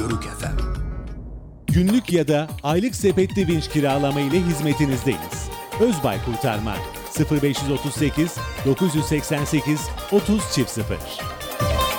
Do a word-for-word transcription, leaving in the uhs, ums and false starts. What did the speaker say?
Yörük F M. Günlük ya da aylık sepetli vinç kiralama ile hizmetinizdeyiz. Özbay Kurtarma sıfır beş otuz sekiz dokuz seksen sekiz otuz sıfır sıfır